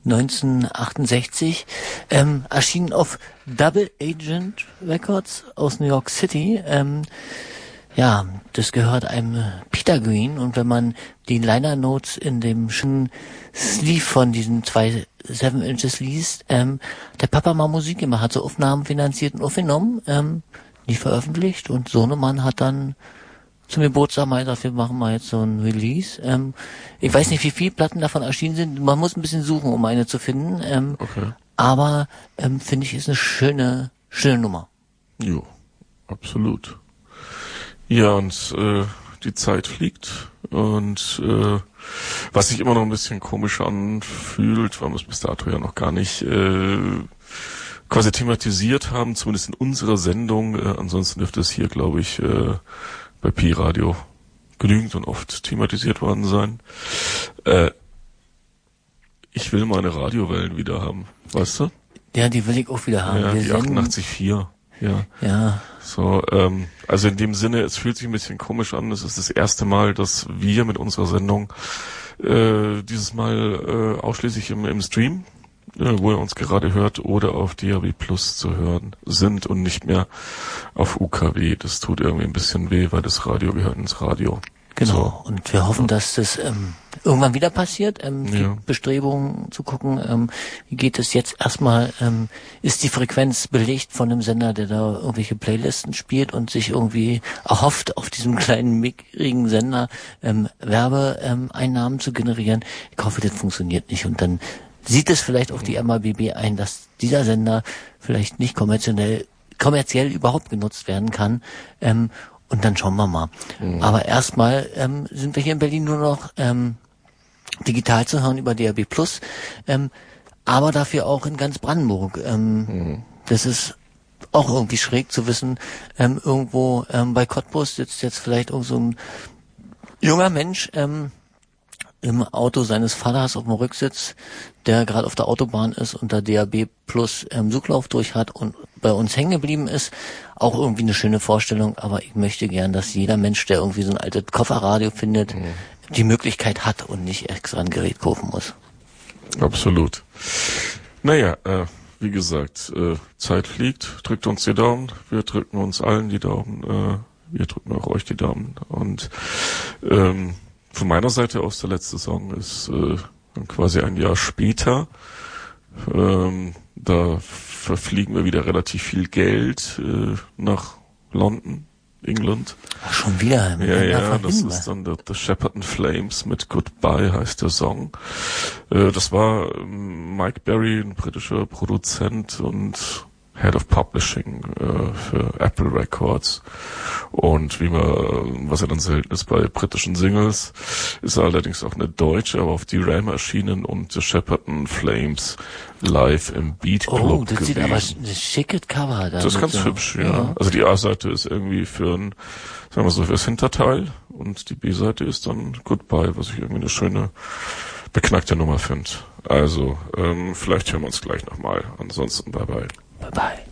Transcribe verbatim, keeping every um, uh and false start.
neunzehnhundertachtundsechzig, ähm, erschienen auf Double Agent Records aus New York City. Ähm, ja, das gehört einem Peter Green, und wenn man die Liner Notes in dem schönen Sleeve von diesen zwei Seven Inches liest, ähm, der Papa mal Musik gemacht, hat so Aufnahmen finanziert und aufgenommen, ähm, nie veröffentlicht, und Sohnemann hat dann zum Geburtstag meinte, wir machen mal jetzt so ein Release. Ähm, ich weiß nicht, wie viele Platten davon erschienen sind. Man muss ein bisschen suchen, um eine zu finden. Ähm, okay. Aber ähm, finde ich, ist eine schöne, schöne Nummer. Jo, absolut. Ja, und äh, die Zeit fliegt, und äh, was sich immer noch ein bisschen komisch anfühlt, weil wir es bis dato ja noch gar nicht äh, quasi thematisiert haben, zumindest in unserer Sendung. Äh, ansonsten dürfte es hier, glaube ich, äh, bei Pi-Radio genügend und oft thematisiert worden sein. Äh, ich will meine Radiowellen wieder haben, weißt du? Ja, die will ich auch wieder haben. Ja, Wir die achtundachtzig Komma vier. Ja. Ja. So, ähm, also in dem Sinne, es fühlt sich ein bisschen komisch an. Es ist das erste Mal, dass wir mit unserer Sendung äh, dieses Mal äh, ausschließlich im, im Stream, äh, wo ihr uns gerade hört, oder auf D A B Plus zu hören sind und nicht mehr auf U K W. Das tut irgendwie ein bisschen weh, weil das Radio gehört ins Radio. Genau. So. Und wir hoffen, dass das ähm, irgendwann wieder passiert. Ähm, Ja. die Bestrebungen zu gucken, ähm, wie geht es jetzt erstmal, ähm, ist die Frequenz belegt von einem Sender, der da irgendwelche Playlisten spielt und sich irgendwie erhofft, auf diesem kleinen, mickrigen Sender ähm, Werbeeinnahmen ähm, zu generieren. Ich hoffe, das funktioniert nicht. Und dann sieht es vielleicht auch die M A B B ein, dass dieser Sender vielleicht nicht kommerziell, kommerziell überhaupt genutzt werden kann. Ähm, Und dann schauen wir mal. Mhm. Aber erstmal ähm, sind wir hier in Berlin nur noch ähm, digital zu hören über D A B Plus, ähm, aber dafür auch in ganz Brandenburg. Ähm, mhm. Das ist auch irgendwie schräg zu wissen, ähm, irgendwo ähm, bei Cottbus sitzt jetzt vielleicht irgend so ein junger Mensch ähm, im Auto seines Vaters auf dem Rücksitz, der gerade auf der Autobahn ist und da D A B Plus ähm, Suchlauf durch hat und bei uns hängen geblieben ist. Auch irgendwie eine schöne Vorstellung, aber ich möchte gern, dass jeder Mensch, der irgendwie so ein altes Kofferradio findet, mhm. die Möglichkeit hat und nicht extra ein Gerät kaufen muss. Absolut. Naja, äh, wie gesagt, äh, Zeit fliegt, drückt uns die Daumen, wir drücken uns allen die Daumen, äh, wir drücken auch euch die Daumen, und ähm, von meiner Seite aus, der letzte Song ist äh, quasi ein Jahr später. Ähm, da verfliegen wir wieder relativ viel Geld äh, nach London, England. Ach, schon wieder? Ja, ja, das ist dann der, der Shepperton Flames mit Goodbye heißt der Song. Äh, das war ähm, Mike Berry, ein britischer Produzent und Head of Publishing äh, für Apple Records, und wie man, was er dann selten ist bei britischen Singles, ist er allerdings auch eine Deutsche, aber auf D-Ram erschienen und The Shepperton Flames live im Beat Club oh, das gewesen. Sieht aber ein schickes Cover. Das ist ganz so hübsch, ja. ja. Also die A-Seite ist irgendwie für ein, sagen wir so, fürs Hinterteil, und die B-Seite ist dann Goodbye, was ich irgendwie eine schöne, beknackte Nummer finde. Also, ähm, vielleicht hören wir uns gleich nochmal. Ansonsten bye bye. Bye bye.